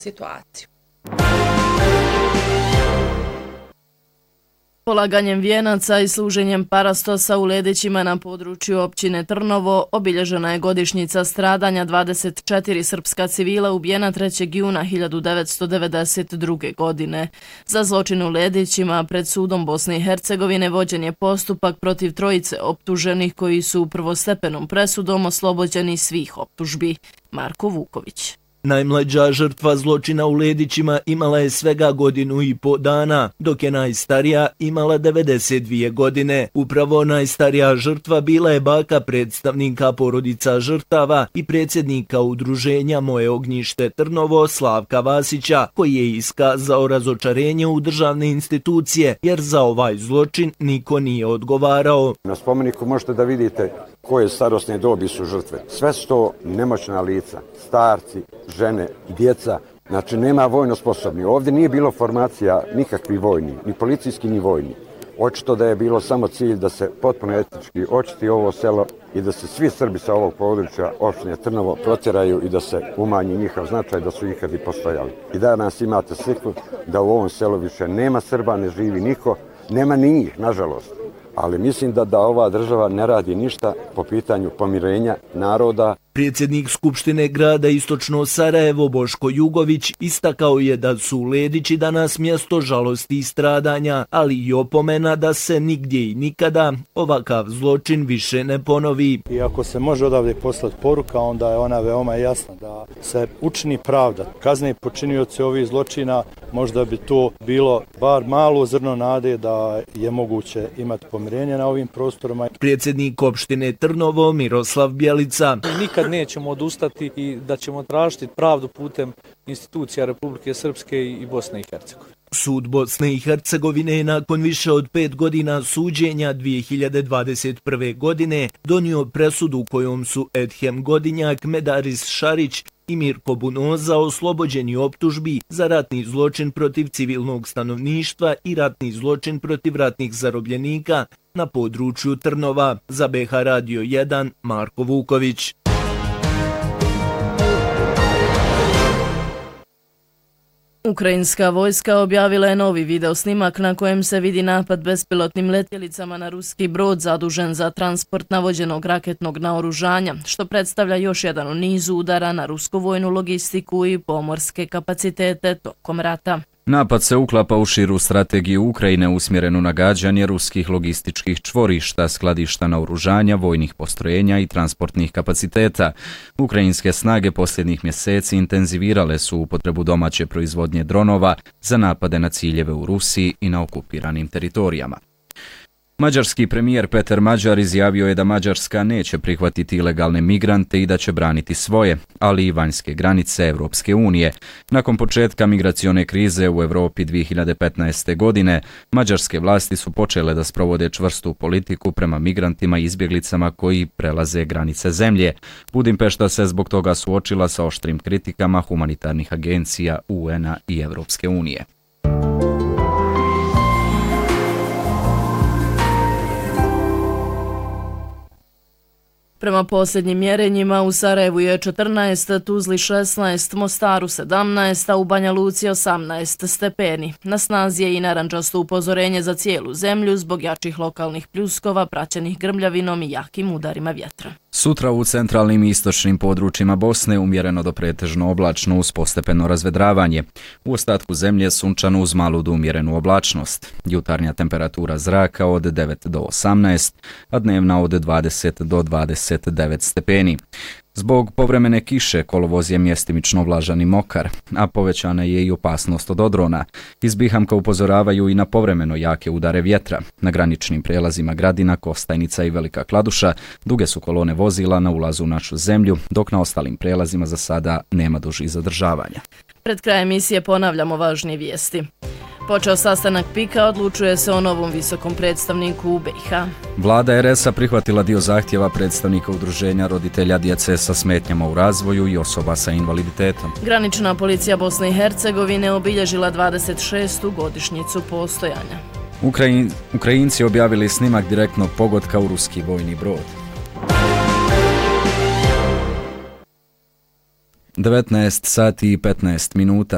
situaciju. Polaganjem vijenaca i služenjem parastosa u Ledićima na području općine Trnovo obilježena je godišnjica stradanja 24 srpska civila ubijena 3. juna 1992. godine. Za zločin u Ledićima pred sudom Bosne i Hercegovine vođen je postupak protiv trojice optuženih koji su prvostepenom presudom oslobođeni svih optužbi. Marko Vuković. Najmlađa žrtva zločina u Ledićima imala je svega 1,5 godinu dana, dok je najstarija imala 92 godine. Upravo najstarija žrtva bila je baka predstavnika porodica žrtava i predsjednika udruženja Moje ognjište Trnovo Slavka Vasića, koji je iskazao razočarenje u državne institucije, jer za ovaj zločin niko nije odgovarao. Na spomeniku možete da vidite koje starosne dobi su žrtve. Sve su to nemoćna lica, starci, žene, djeca, znači nema vojno sposobni. Ovdje nije bilo formacija nikakvi vojni, ni policijski ni vojni. Očito da je bilo samo cilj da se potpuno etnički očiti ovo selo i da se svi Srbi sa ovog područja opštine Trnovo protjeraju i da se umanji njihov značaj da su ikad i postojali. I danas imate sliku da u ovom selu više nema Srba, ne živi niko, nema ni njih, nažalost. Ali mislim da ova država ne radi ništa po pitanju pomirenja naroda. Predsjednik Skupštine grada Istočno Sarajevo Boško Jugović istakao je da su Ledići danas mjesto žalosti i stradanja, ali i opomena da se nigdje i nikada ovakav zločin više ne ponovi. I ako se može odavde poslati poruka, onda je ona veoma jasna, da se učini pravda. Kazne počinioci ovih zločina, možda bi to bilo bar malo zrno nade da je moguće imati pomirenje na ovim prostorima. Predsjednik opštine Trnovo Miroslav Bjelica. Nikad nećemo odustati i da ćemo tražiti pravdu putem institucija Republike Srpske i Bosne i Hercegovine. Sud Bosne i Hercegovine je nakon više od 5 godina suđenja 2021. godine donio presudu kojom su Edhem Godinjak, Medaris Šarić i Mirko Bunoza oslobođeni optužbi za ratni zločin protiv civilnog stanovništva i ratni zločin protiv ratnih zarobljenika na području Trnova. Za BH Radio 1 Marko Vuković. Ukrajinska vojska objavila je novi video snimak na kojem se vidi napad bespilotnim letjelicama na ruski brod zadužen za transport navođenog raketnog naoružanja, što predstavlja još jedan u nizu udara na rusku vojnu logistiku i pomorske kapacitete tokom rata. Napad se uklapa u širu strategiju Ukrajine usmjerenu na gađanje ruskih logističkih čvorišta, skladišta naoružanja, vojnih postrojenja i transportnih kapaciteta. Ukrajinske snage posljednjih mjeseci intenzivirale su upotrebu domaće proizvodnje dronova za napade na ciljeve u Rusiji i na okupiranim teritorijama. Mađarski premijer Peter Mađar izjavio je da Mađarska neće prihvatiti ilegalne migrante i da će braniti svoje, ali i vanjske granice Europske unije. Nakon početka migracione krize u Europi 2015. godine, mađarske vlasti su počele da sprovode čvrstu politiku prema migrantima i izbjeglicama koji prelaze granice zemlje. Budimpešta se zbog toga suočila sa oštrim kritikama humanitarnih agencija UN-a i Europske unije. Prema posljednjim mjerenjima u Sarajevu je 14, Tuzli 16, Mostaru 17, a u Banja Luci 18 stepeni. Na snazi je i narandžasto upozorenje za cijelu zemlju zbog jačih lokalnih pljuskova praćenih grmljavinom i jakim udarima vjetra. Sutra u centralnim i istočnim područjima Bosne umjereno do pretežno oblačno uz postepeno razvedravanje. U ostatku zemlje sunčano uz malu do umjerenu oblačnost. Jutarnja temperatura zraka od 9 do 18, a dnevna od 20 do 29 stepeni. Zbog povremene kiše kolovoz je mjestimično vlažan i mokar, a povećana je i opasnost od odrona. Iz Bihamka upozoravaju i na povremeno jake udare vjetra. Na graničnim prijelazima Gradina, Kostajnica i Velika Kladuša duge su kolone vozila na ulazu u našu zemlju, dok na ostalim prijelazima za sada nema dužih zadržavanja. Pred krajem emisije ponavljamo važnije vijesti. Počeo sastanak PIK-a, odlučuje se o novom visokom predstavniku u BiH. Vlada RS-a prihvatila dio zahtjeva predstavnika udruženja roditelja djece sa smetnjama u razvoju i osoba sa invaliditetom. Granična policija Bosne i Hercegovine obilježila 26. godišnjicu postojanja. Ukrajinci objavili snimak direktnog pogotka u ruski vojni brod. 19 sati i 15 minuta.